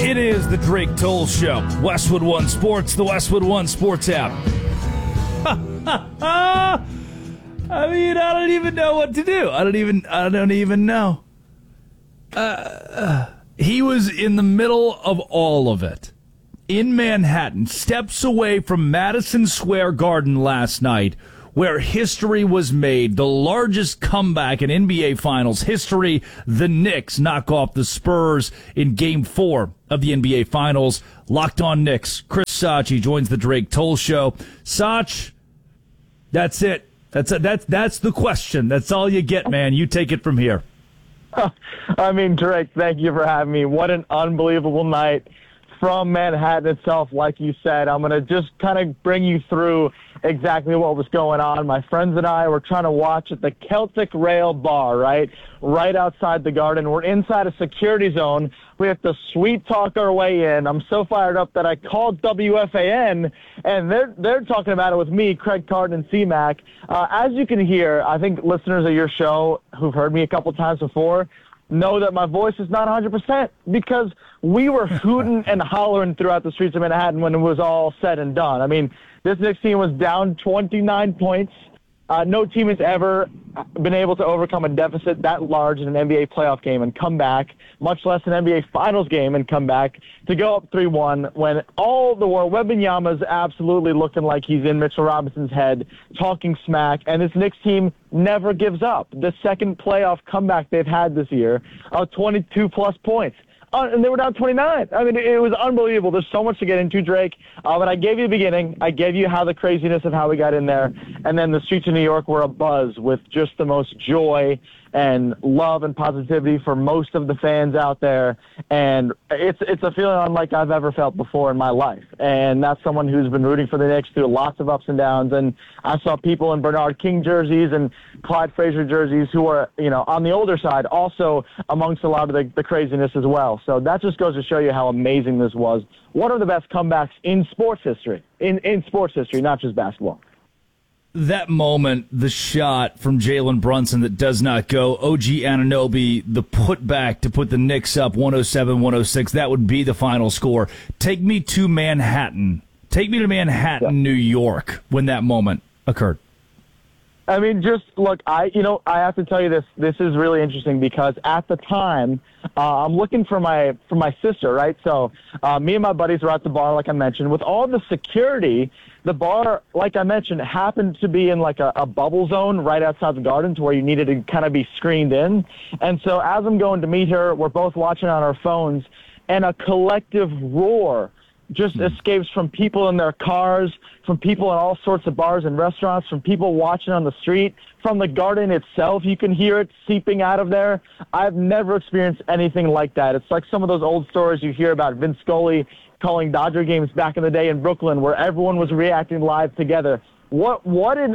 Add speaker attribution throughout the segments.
Speaker 1: It is the Drake Toll Show. Westwood One Sports, the Westwood One Sports app. I mean, I don't even know what to do. I don't even know. He was in the middle of all of it. In Manhattan, steps away from Madison Square Garden last night, where history was made. The largest comeback in NBA Finals history. The Knicks knock off the Spurs in Game 4 of the NBA Finals. Locked on Knicks. Chris Sachi joins the Drake Toll Show. Sach, that's it. That's the question. That's all you get, man. You take it from here.
Speaker 2: I mean, Drake, thank you for having me. What an unbelievable night from Manhattan itself, like you said. I'm going to just kind of bring you through exactly what was going on. My friends and I were trying to watch at the Celtic Rail Bar, right outside the Garden. We're inside a security zone. We have to sweet talk our way in. I'm so fired up that I called WFAN, and they're talking about it with me, Craig Carton, and C-Mac. As you can hear, I think listeners of your show who've heard me a couple times before know that my voice is not 100% because we were hooting and hollering throughout the streets of Manhattan when it was all said and done. I mean, this Knicks team was down 29 points. No team has ever been able to overcome a deficit that large in an NBA playoff game and come back, much less an NBA Finals game and come back to go up 3-1 when all the world, Wembanyama's absolutely looking like he's in Mitchell Robinson's head, talking smack, and this Knicks team never gives up. The second playoff comeback they've had this year, 22-plus points. And they were down 29. I mean, it was unbelievable. There's so much to get into, Drake. But I gave you the beginning. I gave you how the craziness of how we got in there. And then the streets of New York were abuzz with just the most joy and love and positivity for most of the fans out there. And it's a feeling unlike I've ever felt before in my life. And that's someone who's been rooting for the Knicks through lots of ups and downs. And I saw people in Bernard King jerseys and Clyde Frazier jerseys who are, on the older side, also amongst a lot of the craziness as well. So that just goes to show you how amazing this was. One of the best comebacks in sports history, in sports history, not just basketball.
Speaker 1: That moment, the shot from Jalen Brunson that does not go, OG Anunoby, the putback to put the Knicks up 107-106, that would be the final score. Take me to Manhattan. Take me to Manhattan, New York, when that moment occurred.
Speaker 2: I mean, just look, I have to tell you this. This is really interesting because at the time, I'm looking for my sister, right? So me and my buddies were at the bar, like I mentioned. With all the security, the bar, like I mentioned, happened to be in like a bubble zone right outside the Garden to where you needed to kind of be screened in. And so as I'm going to meet her, we're both watching on our phones, and a collective roar just escapes from people in their cars, from people in all sorts of bars and restaurants, from people watching on the street, from the Garden itself. You can hear it seeping out of there. I've never experienced anything like that. It's like some of those old stories you hear about Vince Scully calling Dodger games back in the day in Brooklyn where everyone was reacting live together. What in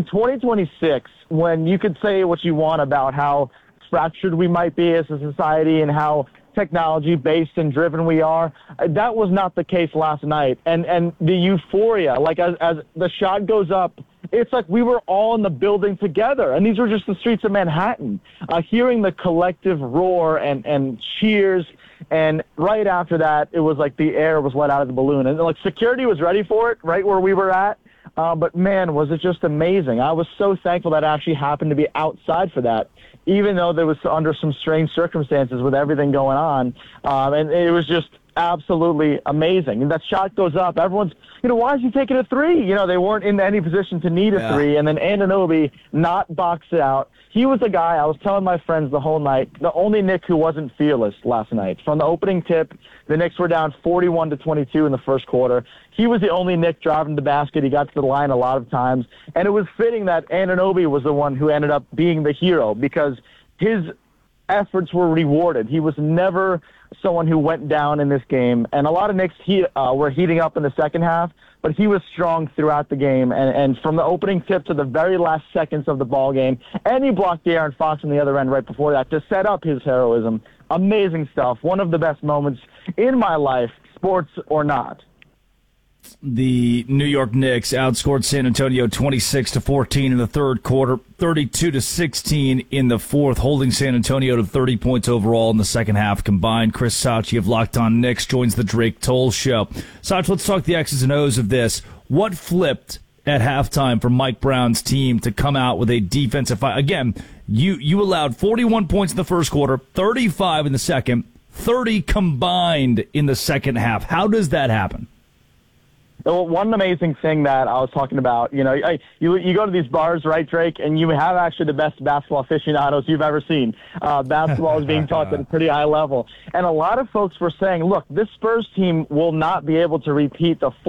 Speaker 2: 2026, when you could say what you want about how fractured we might be as a society and how technology-based and driven we are, that was not the case last night. And the euphoria, like as the shot goes up, it's like we were all in the building together. And these were just the streets of Manhattan. Hearing the collective roar and cheers, and right after that, it was like the air was let out of the balloon. And like security was ready for it right where we were at. But man, was it just amazing. I was so thankful that I actually happened to be outside for that, even though there was under some strange circumstances with everything going on. And it was just absolutely amazing. And that shot goes up. Everyone's, why is he taking a three? They weren't in any position to need a three. And then Anunoby not boxed it out. He was the guy, I was telling my friends the whole night, the only Knick who wasn't fearless last night. From the opening tip, the Knicks were down 41-22 in the first quarter. He was the only Knick driving the basket. He got to the line a lot of times. And it was fitting that Anunoby was the one who ended up being the hero because his efforts were rewarded. He was never someone who went down in this game. And a lot of Knicks were heating up in the second half, but he was strong throughout the game. And from the opening tip to the very last seconds of the ball game, and he blocked De'Aaron Fox on the other end right before that to set up his heroism. Amazing stuff. One of the best moments in my life, sports or not.
Speaker 1: The New York Knicks outscored San Antonio 26-14 in the third quarter, 32-16 in the fourth, holding San Antonio to 30 points overall in the second half combined. Chris Sachi of Locked On Knicks joins the Drake Toll Show. Sachi, let's talk the X's and O's of this. What flipped at halftime for Mike Brown's team to come out with a defensive fight? Again, you allowed 41 points in the first quarter, 35 in the second, 30 combined in the second half. How does that happen?
Speaker 2: Well, one amazing thing that I was talking about, you go to these bars, right, Drake, and you have actually the best basketball aficionados you've ever seen. Basketball is being taught at a pretty high level. And a lot of folks were saying, look, this Spurs team will not be able to repeat the